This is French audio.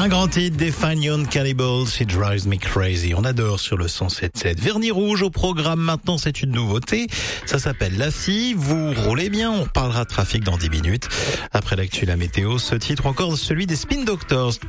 Un grand titre des Fine Young Cannibals, It Drives Me Crazy. On adore sur le 107.7. Vernis rouge au programme. Maintenant, c'est une nouveauté. Ça s'appelle La Fille. Vous roulez bien. On parlera trafic dans 10 minutes. Après l'actu, la météo, ce titre encore celui des Spin Doctors.